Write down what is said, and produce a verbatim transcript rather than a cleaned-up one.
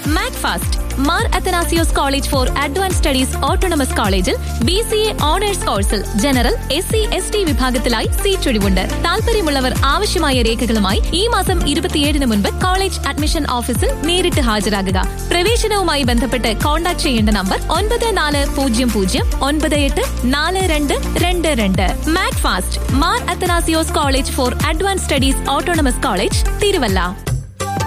Macfast Mar Athanasios college four advance studies autonomous കോളേജിൽ B C A owners കോഴ്സിൽ general, S C, S T വിഭാഗത്തിലായി seat ഒഴിവുണ്ട്. താല്പര്യമുള്ളവർ ആവശ്യമായ രേഖകളുമായി ഈ മാസം ഇരുപത്തിയേഴിന് മുൻപ് കോളേജ് അഡ്മിഷൻ ഓഫീസിൽ നേരിട്ട് ഹാജരാകുക. പ്രവേശനവുമായി ബന്ധപ്പെട്ട് കോൺടാക്ട് ചെയ്യേണ്ട നമ്പർ ഒൻപത് നാല് പൂജ്യം പൂജ്യം ഒൻപത് എട്ട് നാല് രണ്ട് രണ്ട് രണ്ട്. Macfast Mar Athanasios college four advance studies autonomous college, Thiruvalla.